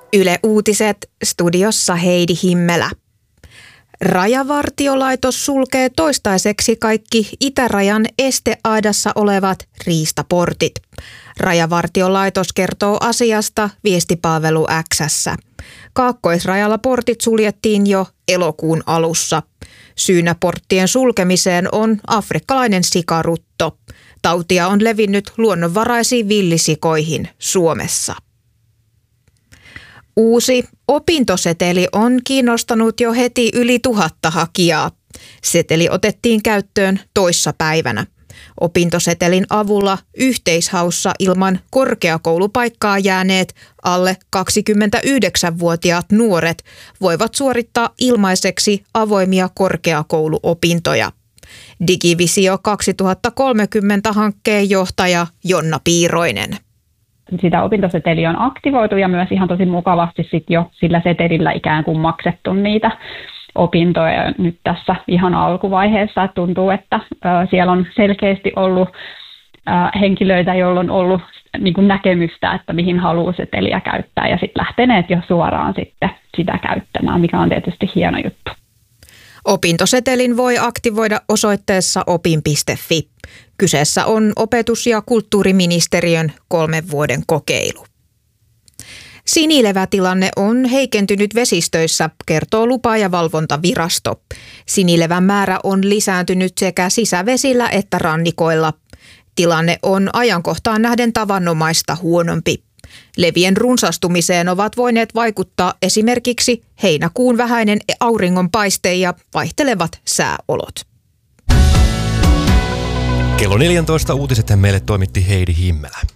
Yle Uutiset, studiossa Heidi Himmelä. Rajavartiolaitos sulkee toistaiseksi kaikki itärajan esteaidassa olevat riistaportit. Rajavartiolaitos kertoo asiasta viestipalvelu X:ssä. Kaakkoisrajalla portit suljettiin jo elokuun alussa. Syynä porttien sulkemiseen on afrikkalainen sikarutto. Tautia on levinnyt luonnonvaraisiin villisikoihin Suomessa. Uusi opintoseteli on kiinnostanut jo heti yli 1000 hakijaa. Seteli otettiin käyttöön toissapäivänä. Opintosetelin avulla yhteishaussa ilman korkeakoulupaikkaa jääneet alle 29-vuotiaat nuoret voivat suorittaa ilmaiseksi avoimia korkeakouluopintoja. Digivisio 2030-hankkeen johtaja Jonna Piiroinen. Sitä opintoseteliä on aktivoitu ja myös ihan tosi mukavasti sit jo sillä setelillä ikään kuin maksettu niitä opintoja nyt tässä ihan alkuvaiheessa. Et tuntuu, että siellä on selkeästi ollut henkilöitä, joilla on ollut niin kuin näkemystä, että mihin haluaa seteliä käyttää ja sitten lähteneet jo suoraan sitten sitä käyttämään, mikä on tietysti hieno juttu. Opintosetelin voi aktivoida osoitteessa opin.fi. Kyseessä on opetus- ja kulttuuriministeriön 3 vuoden kokeilu. Sinilevätilanne on heikentynyt vesistöissä, kertoo lupa- ja valvontavirasto. Sinilevän määrä on lisääntynyt sekä sisävesillä että rannikoilla. Tilanne on ajankohtaan nähden tavanomaista huonompi. Levien runsastumiseen ovat voineet vaikuttaa esimerkiksi heinäkuun vähäinen auringonpaiste ja vaihtelevat sääolot. Kello 14 uutiset meille toimitti Heidi Himmelä.